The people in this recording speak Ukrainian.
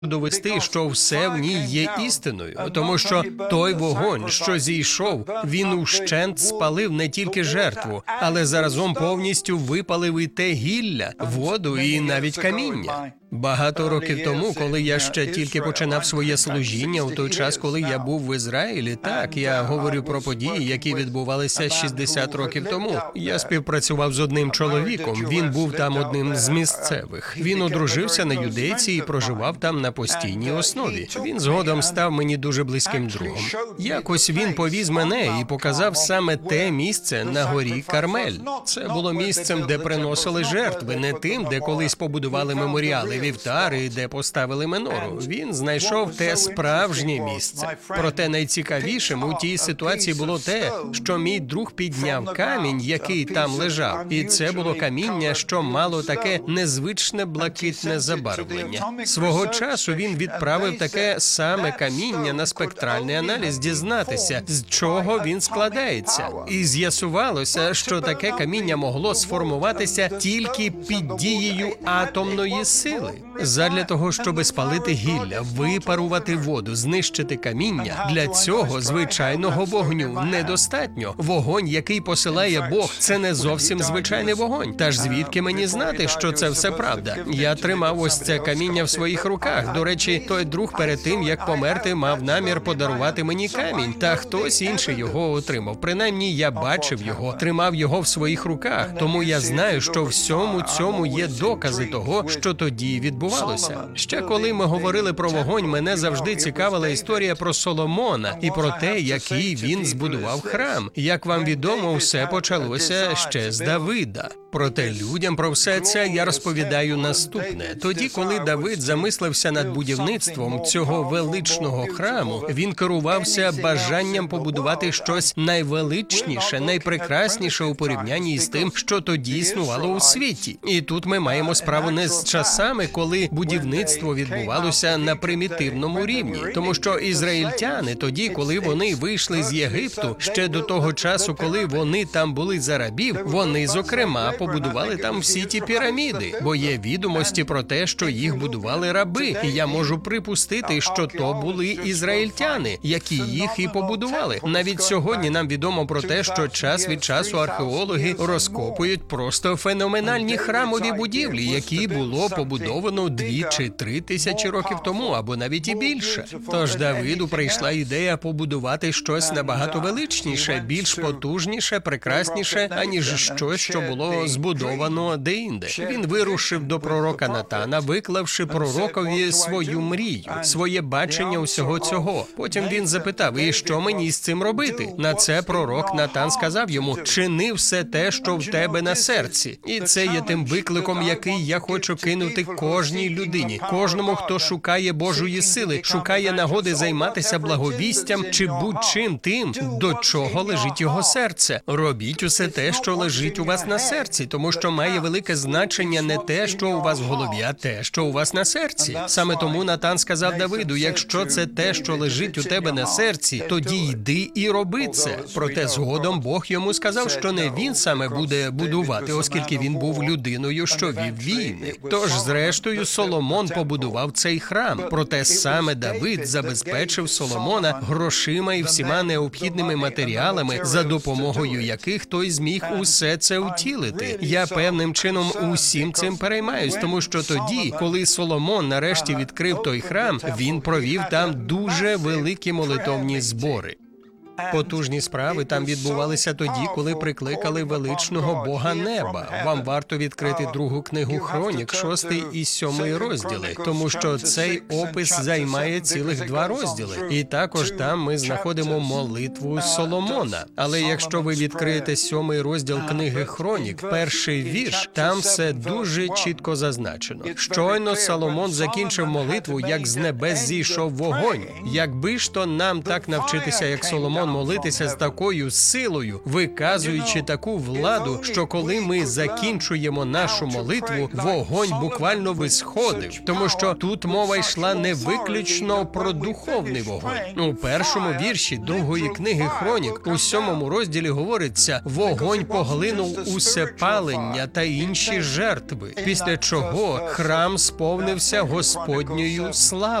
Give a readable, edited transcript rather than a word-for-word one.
довести, що все в ній є істиною, тому що той вогонь, що зійшов, він ущент спалив не тільки жертву, але заразом повністю випалив і те гілля, воду і навіть каміння. Багато років тому, коли я ще тільки починав своє служіння, у той час, коли я був в Ізраїлі, так, я говорю про події, які відбувалися 60 років тому. Я співпрацював з одним чоловіком, він був там одним з місцевих. Він одружився на юдейці і проживав там на постійній основі. Він згодом став мені дуже близьким другом. Якось він повіз мене і показав саме те місце на горі Кармель. Це було місцем, де приносили жертви, не тим, де колись побудували меморіали, вівтари, де поставили менору. Він знайшов те справжнє місце. Проте найцікавішим у тій ситуації було те, що мій друг підняв камінь, який там лежав. І це було каміння, що мало таке незвичне блакитне забарвлення. Свого часу він відправив таке саме каміння на спектральний аналіз дізнатися, з чого він складається. І з'ясувалося, що таке каміння могло сформуватися тільки під дією атомної сили. Задля того, щоб спалити гілля, випарувати воду, знищити каміння, для цього звичайного вогню недостатньо. Вогонь, який посилає Бог, це не зовсім звичайний вогонь. Та ж звідки мені знати, що це все правда? Я тримав ось це каміння в своїх руках. До речі, той друг перед тим, як померти, мав намір подарувати мені камінь, та хтось інший його отримав. Принаймні, я бачив його, тримав його в своїх руках, тому я знаю, що всьому цьому є докази того, що тоді відбувалося. Ще коли ми говорили про вогонь, мене завжди цікавила історія про Соломона і про те, який він збудував храм. Як вам відомо, все почалося ще з Давида. Проте людям про все це я розповідаю наступне. Тоді, коли Давид замислився над будівництвом цього величного храму, він керувався бажанням побудувати щось найвеличніше, найпрекрасніше у порівнянні з тим, що тоді існувало у світі. І тут ми маємо справу не з часами, коли будівництво відбувалося на примітивному рівні. Тому що ізраїльтяни тоді, коли вони вийшли з Єгипту, ще до того часу, коли вони там були за рабів, вони, зокрема, побудували там всі ті піраміди, бо є відомості про те, що їх будували раби, і я можу припустити, що то були ізраїльтяни, які їх і побудували. Навіть сьогодні нам відомо про те, що час від часу археологи розкопують просто феноменальні храмові будівлі, які було побудовано 2 чи 3 тисячі років тому, або навіть і більше. Тож Давиду прийшла ідея побудувати щось набагато величніше, більш потужніше, прекрасніше, аніж щось, що було збудовано деінде. Він вирушив до пророка Натана, виклавши пророкові свою мрію, своє бачення усього цього. Потім він запитав: «І що мені з цим робити?» На це пророк Натан сказав йому: «Чини все те, що в тебе на серці». І це є тим викликом, який я хочу кинути кожній людині, кожному, хто шукає Божої сили, шукає нагоди займатися благовістям чи будь-чим тим, до чого лежить його серце. Робіть усе те, що лежить у вас на серці, тому що має велике значення не те, що у вас в голові, а те, що у вас на серці. Саме тому Натан сказав Давиду: «Якщо це те, що лежить у тебе на серці, тоді йди і роби це». Проте згодом Бог йому сказав, що не він саме буде будувати, оскільки він був людиною, що вів війни. Тож, зрештою, Соломон побудував цей храм. Проте саме Давид забезпечив Соломона грошима і всіма необхідними матеріалами, за допомогою яких той зміг усе це втілити. Я певним чином усім цим переймаюсь, тому що тоді, коли Соломон нарешті відкрив той храм, він провів там дуже великі молитовні збори. Потужні справи там відбувалися тоді, коли прикликали величного Бога неба. Вам варто відкрити 2 книгу Хронік, 6 і 7 розділи, тому що цей опис займає цілих 2 розділи. І також там ми знаходимо молитву Соломона. Але якщо ви відкриєте 7 розділ книги Хронік, 1-й вірш, там все дуже чітко зазначено. Щойно Соломон закінчив молитву, як з небес зійшов вогонь. Якби ж то нам так навчитися, як Соломон, молитися з такою силою, виказуючи таку владу, що коли ми закінчуємо нашу молитву, вогонь буквально висходив. Тому що тут мова йшла не виключно про духовний вогонь. У першому вірші Другої книги Хронік, у 7 розділі говориться: «Вогонь поглинув усе палення та інші жертви», після чого храм сповнився Господньою славою.